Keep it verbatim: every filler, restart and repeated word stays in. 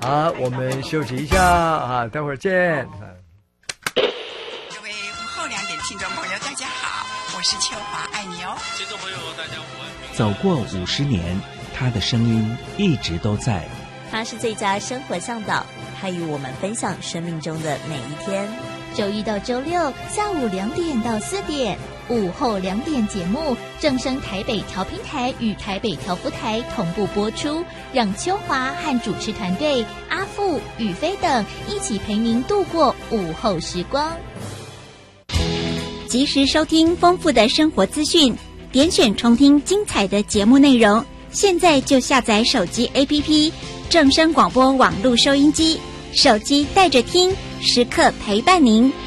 好，我们休息一下啊，待会儿见。 各位午后两点听众朋友，大家好，我是秋华，爱你哦。 听众朋友，大家午安。 走过五十年，他的声音一直都在。 他是最佳生活向导，他与我们分享生命中的每一天。 周一到周六下午两点到四点，午后两点节目正声台北调频台与台北调福台同步播出，让秋华和主持团队阿富、宇飞等一起陪您度过午后时光。 及时收听丰富的生活资讯，点选重听精彩的节目内容。现在就下载手机 A P P 正声广播网络收音机，手机带着听，时刻陪伴您。